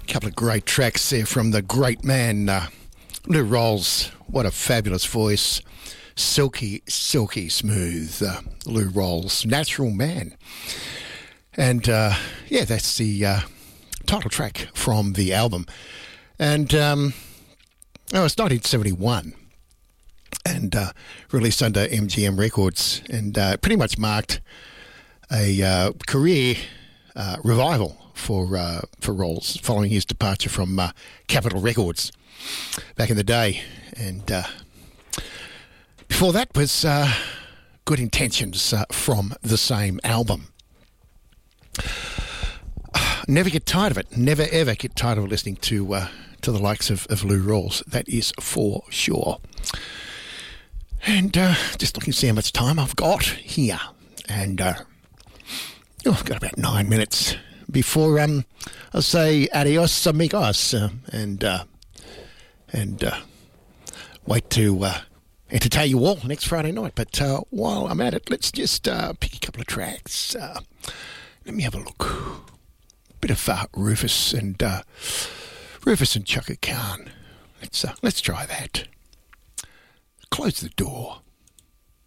Couple of great tracks there from the great man, Lou Rawls. What a fabulous voice. Silky, silky smooth. Lou Rawls, Natural Man. And that's the title track from the album. And it's 1971 and released under MGM Records, and pretty much marked a career revival for Rawls following his departure from Capitol Records back in the day. And before that was Good Intentions from the same album. Never get tired of it. Never ever get tired of listening to the likes of Lou Rawls. That is for sure. And just looking to see how much time I've got here. And I've got about 9 minutes before I'll say adios amigos and wait to entertain you all next Friday night. But while I'm at it, let's just pick a couple of tracks. Let me have a look. Bit of Rufus and Chaka Khan. Let's try that. Close the door.